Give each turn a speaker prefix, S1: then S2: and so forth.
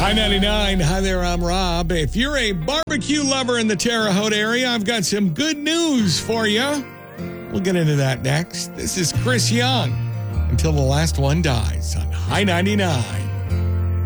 S1: Hi 99. Hi there, I'm Rob. If you're a barbecue lover in the Terre Haute area, I've got some good news for you. We'll get into that next. This is Chris Young. Until the last one dies on High 99.